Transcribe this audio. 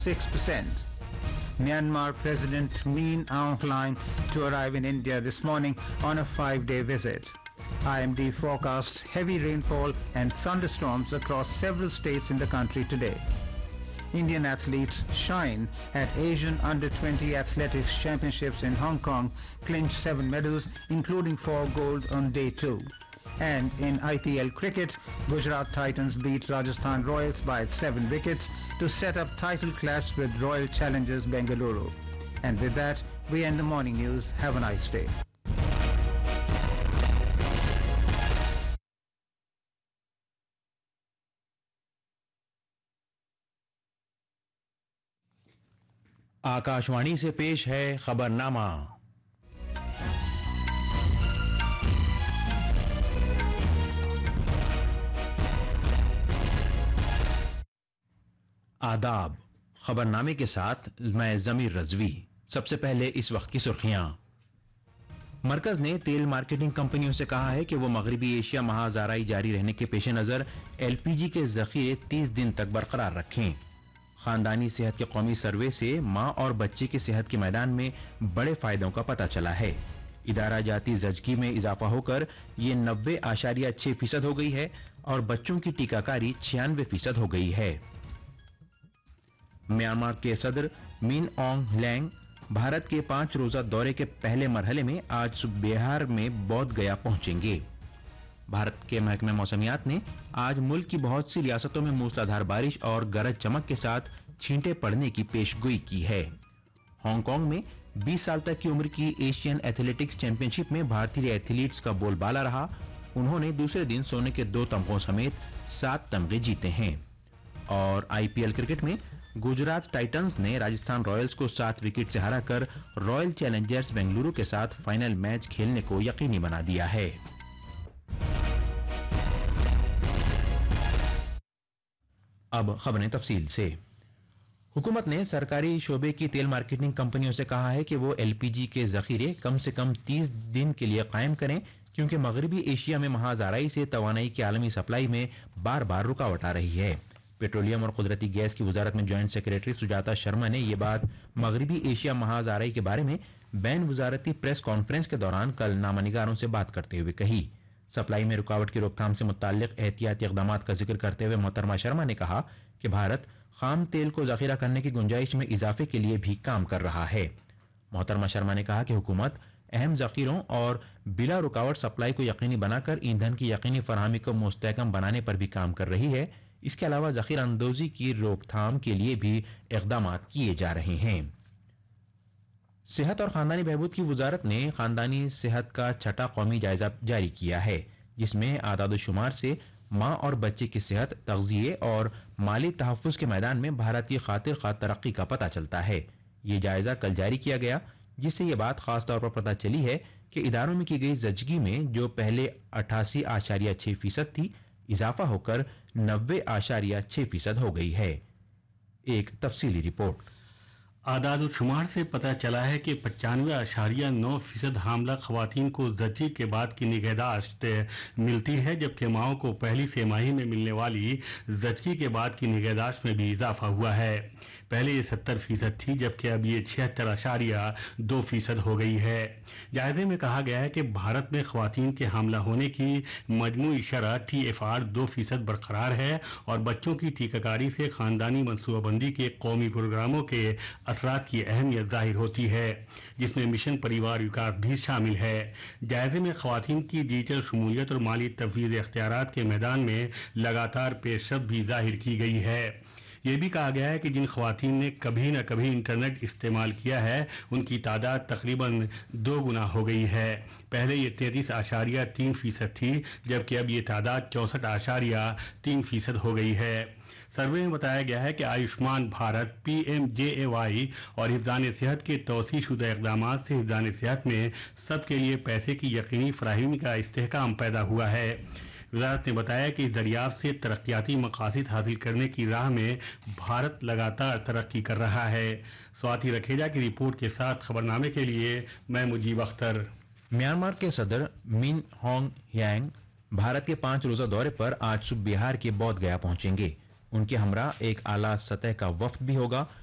6%. Myanmar President Min Aung Hlaing to arrive in India this morning on a 5-day visit. IMD forecasts heavy rainfall and thunderstorms across several states in the country today. Indian athletes shine at Asian Under-20 Athletics Championships in Hong Kong, clinched 7 medals, including 4 gold on day 2. And in IPL cricket, Gujarat Titans beat Rajasthan Royals by 7 wickets to set up title clash with Royal Challengers Bengaluru. And with that, we end the morning news. Have a nice day. Akashvani से पेश है खबरनामा। आदाब। खबरनामे के साथ मैं जमीर रजवी। सबसे पहले इस वक्त की सुर्खियां। मरकज ने तेल मार्केटिंग कंपनियों से कहा है कि वो मगरबी एशिया महाजाराई जारी रहने के पेश नजर एलपीजी के जखीरे 30 दिन तक बरकरार रखें। खानदानी सेहत के कौमी सर्वे से मां और बच्चे की सेहत के मैदान में बड़े फायदों का पता चला है। इदारा जाती जजगी में इजाफा होकर ये 90.6% हो गई है और बच्चों की टीकाकारी 96% हो गई है। म्यांमार के सदर मिन ऑंग ह्लैंग भारत के 5 रोजा दौरे के पहले मरहले में आज बिहार में बोध गया पहुंचेंगे। भारत के महकमे मौसमियात ने आज मुल्क की बहुत सी रियासतों में मूसलाधार बारिश और गरज चमक के साथ छींटे पड़ने की पेशगोई की है। हांगकांग में 20 साल तक की उम्र की एशियन एथलेटिक्स चैंपियनशिप में भारतीय एथलीट्स का बोलबाला रहा। उन्होंने दूसरे दिन सोने के 2 तमगों समेत 7 तमगे जीते हैं। और आईपीएल क्रिकेट में गुजरात टाइटंस ने राजस्थान रॉयल्स को 7 विकेट से हराकर रॉयल चैलेंजर्स बेंगलुरु के साथ फाइनल मैच खेलने को यकीनी बना दिया है। अब खबरें तफसील से। हुकूमत ने सरकारी शोबे की तेल मार्केटिंग कंपनियों से कहा है कि वो एलपीजी के जखीरे कम से कम 30 दिन के लिए कायम करें, क्योंकि मगरबी एशिया में महाजाराई से तवानाई की आलमी सप्लाई में बार बार रुकावट आ रही है। पेट्रोलियम और कुदरती गैस की वजारत में जॉइंट सेक्रेटरी सुजाता शर्मा ने यह बात मगरबी एशिया महाजाराई के बारे में बैन वजारती प्रेस कॉन्फ्रेंस के दौरान कल नामानिगारों से बात करते हुए कही। सप्लाई में रुकावट की रोकथाम से मुताल्लिक एहतियाती इक़दामात का जिक्र करते हुए मोहतरमा शर्मा ने कहा कि भारत खाम तेल को ज़ख़ीरा करने की गुंजाइश में इजाफे के लिए भी काम कर रहा है। मोहतरमा शर्मा ने कहा कि हुकूमत अहम ज़ख़ीरों और बिला रुकावट सप्लाई को यकीनी बनाकर ईंधन की यकीनी फराहमी को मुस्तहकम बनाने पर भी काम कर रही है। इसके अलावा ज़ख़ीरा अंदोज़ी की रोकथाम के लिए भी इक़दामात किए जा रहे हैं। सेहत और खानदानी बहबूद की वजारत ने खानदानी सेहत का छठा कौमी जायजा जारी किया है, जिसमें आदाद शुमार से माँ और बच्चे की सेहत, तग़ज़िये और माली तहफ़्फ़ुज़ के मैदान में भारत की खातिर खा तरक्की का पता चलता है। ये जायजा कल जारी किया गया, जिससे ये बात खास तौर पर पता चली है कि इदारों में की गई जजगी में जो पहले 88.6% थी, इजाफा होकर 90.6% हो गई है। एक तफसीली रिपोर्ट। आदाद शुमार से पता चला है कि 95.9% हामला खवातीन को जच्ची के बाद की निगहदाश्त मिलती है, जबकि माओं को पहली सेमाही में मिलने वाली जच्ची के बाद की निगहदाश्त में भी इजाफा हुआ है। पहले ये 70% थी, जबकि अब ये 76.2% हो गई है। जायजे में कहा गया है कि भारत में खवातीन के हमला होने की मजमूई शरह TFR 2% बरकरार है और बच्चों की टीकाकारी से खानदानी मनसूबाबंदी के कौमी प्रोग्रामों के असरात की अहमियत जाहिर होती है, जिसमें मिशन परिवार विकास भी शामिल है। जायजे में खवातीन की डिजिटल शमूलियत और माली तफवीज़ इख्तियारात के मैदान में लगातार पेशरफ्त भी जाहिर की गई है। ये भी कहा गया है कि जिन खवातीन ने कभी न कभी इंटरनेट इस्तेमाल किया है, उनकी तादाद तकरीबन 2 गुना हो गई है। पहले ये 33.3% थी, जबकि अब ये तादाद 64.3% हो गई है। सर्वे में बताया गया है कि आयुष्मान भारत, PMJAY और हिफ़्ज़ान सेहत के तौसीशुदा इक़दामात से हिफ़्ज़ान सेहत में सबके लिए पैसे की यकीनी फराहमी का इस्तेहकाम पैदा हुआ है। वज़ारत ने बताया कि इस दरियाफ्त से तरक्याती मकासद हासिल करने की राह में भारत लगातार तरक्की कर रहा है। स्वाति रखेजा की रिपोर्ट के साथ खबरनामे के लिए मैं मुजीब अख्तर। म्यांमार के सदर मिन ऑंग ह्लैंग भारत के 5 रोजा दौरे पर आज सुबह बिहार के बोध गया पहुंचेंगे। उनके हमरा एक आला सतह का वफ्द भी होगा।